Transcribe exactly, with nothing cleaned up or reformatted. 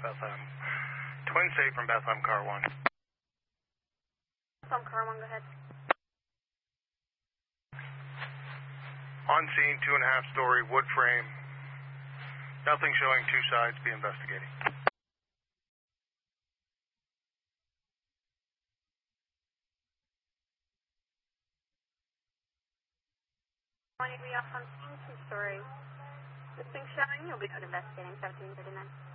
Bethlehem. Twin safe from Bethlehem, car one. Bethlehem, car one, go ahead. On scene, two and a half story wood frame. Nothing showing two sides, be investigating. One degree off on scene, two story. This thing showing, you'll be good investigating, seventeen thirty-nine.